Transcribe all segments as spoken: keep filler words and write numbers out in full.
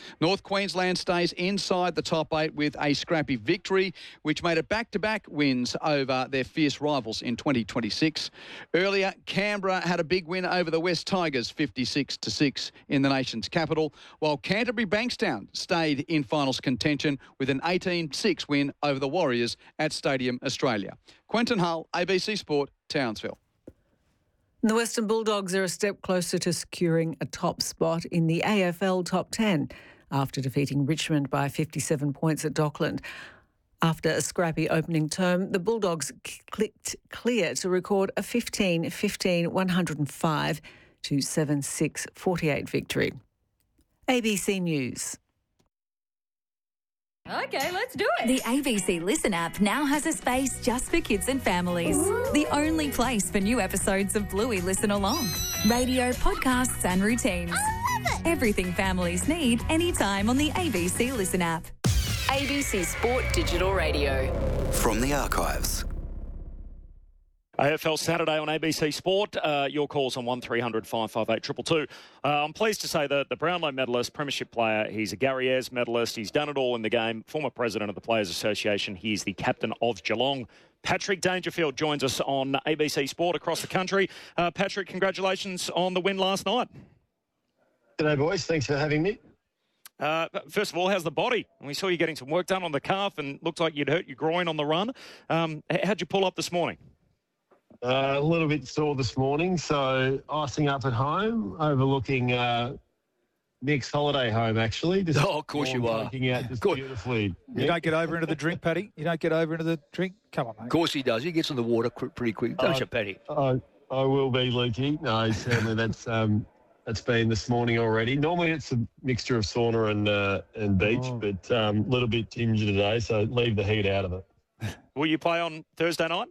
North Queensland stays inside the top eight with a scrappy victory, which made it back-to-back wins over their fierce rivals in twenty twenty-six. Earlier, Canberra had a big win over the West Tigers, fifty-six to six in the nation's capital, while Canterbury Bankstown stayed in finals contention with an eighteen six win over the Warriors at Stadium Australia. Quentin Hull, A B C Sport, Townsville. The Western Bulldogs are a step closer to securing a top spot in the A F L Top ten after defeating Richmond by fifty-seven points at Dockland. After a scrappy opening term, the Bulldogs clicked clear to record a fifteen fifteen one oh five to seven six forty-eight victory. A B C News. Okay, let's do it. The A B C Listen app now has a space just for kids and families. Ooh. The only place for new episodes of Bluey Listen Along. Radio, podcasts and routines. I love it. Everything families need anytime on the A B C Listen app. A B C Sport Digital Radio. From the archives. A F L Saturday on A B C Sport. Uh, your calls on one three hundred five five eight two two two. Uh, I'm pleased to say that the Brownlow medalist, premiership player, he's a Gary Ayres medalist. He's done it all in the game. Former president of the Players Association. He's the captain of Geelong. Patrick Dangerfield joins us on A B C Sport across the country. Uh, Patrick, congratulations on the win last night. G'day, boys. Thanks for having me. Uh, first of all, how's the body? We saw you getting some work done on the calf and looked like you'd hurt your groin on the run. Um, how'd you pull up this morning? Uh, a little bit sore this morning, so icing up at home, overlooking uh, Nick's holiday home, actually. Just oh, of course you are. Working out just beautifully. You don't get over into the drink, Paddy? You don't get over into the drink? Come on, mate. Of course he does. He gets in the water pretty quick, don't you, Paddy? I, I will be, Lukey. No, certainly that's um, that's been this morning already. Normally it's a mixture of sauna and uh, and beach, oh. but a um, little bit ginger today, so leave the heat out of it. Will you play on Thursday night?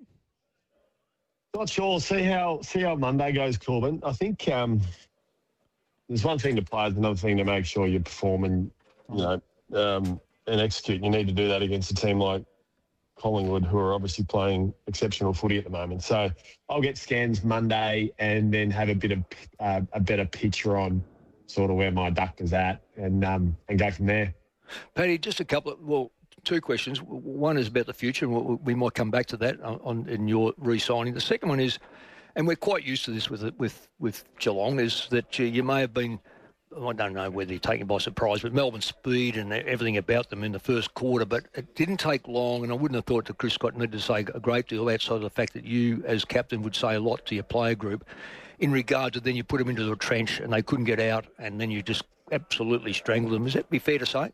Not sure. See how see how Monday goes, Corbin. I think um, there's one thing to play, there's another thing to make sure you perform and you know um, and execute. You need to do that against a team like Collingwood, who are obviously playing exceptional footy at the moment. So I'll get scans Monday and then have a bit of uh, a better picture on sort of where my duck is at and um, and go from there. Paddy, just a couple of well. Two questions. One is about the future, and we might come back to that on, on in your re-signing. The second one is, and we're quite used to this with with with Geelong, is that you, you may have been, I don't know whether you're taken by surprise, but Melbourne's speed and everything about them in the first quarter, but it didn't take long, and I wouldn't have thought that Chris Scott needed to say a great deal outside of the fact that you, as captain, would say a lot to your player group in regard to then you put them into the trench and they couldn't get out, and then you just absolutely strangled them. Is that be fair to say?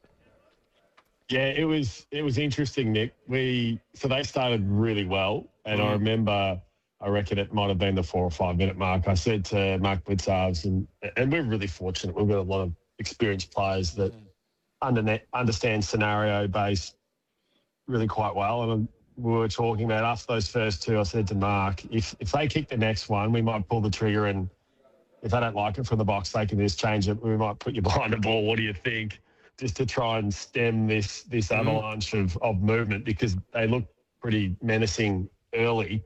Yeah, it was it was interesting, Nick. We so they started really well, and mm. I remember, I reckon it might have been the four or five minute mark. I said to Mark Blitzarves, and and we're really fortunate. We've got a lot of experienced players that mm. under, understand scenario based really quite well. And we were talking about after those first two. I said to Mark, if if they kick the next one, we might pull the trigger, and if they don't like it from the box, they can just change it. We might put you behind the ball. What do you think? Just to try and stem this this mm. avalanche of, of movement, because they look pretty menacing early.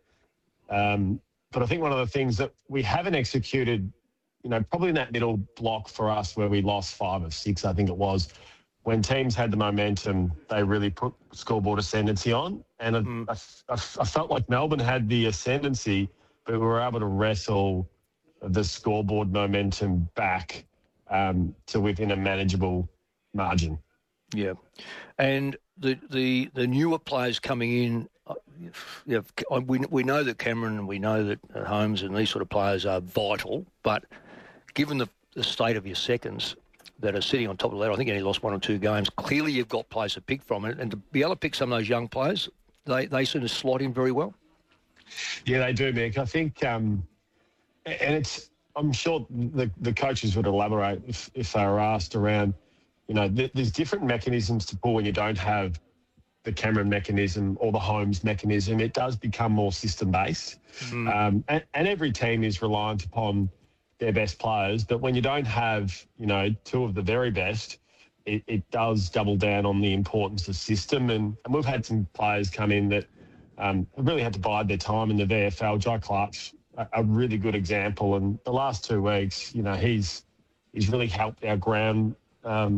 Um, but I think one of the things that we haven't executed, you know, probably in that middle block for us where we lost five of six, I think it was, when teams had the momentum, they really put scoreboard ascendancy on. And mm. I, I, I felt like Melbourne had the ascendancy, but we were able to wrestle the scoreboard momentum back um, to within a manageable margin. Yeah, and the the the newer players coming in, uh, you know, we we know that Cameron and we know that Holmes and these sort of players are vital, but given the, the state of your seconds that are sitting on top of that, I think you only lost one or two games. Clearly, you've got players to pick from, and to be able to pick some of those young players, they they sort of slot in very well. Yeah, they do, Mick. I think, um, and it's I'm sure the the coaches would elaborate if if they were asked around. You know, th- there's different mechanisms to pull when you don't have the Cameron mechanism or the Holmes mechanism. It does become more system-based. Mm. Um, and, and every team is reliant upon their best players. But when you don't have, you know, two of the very best, it, it does double down on the importance of system. And, and we've had some players come in that um, really had to bide their time in the V F L. Jai Clark's a, a really good example. And the last two weeks, you know, he's he's really helped our ground um,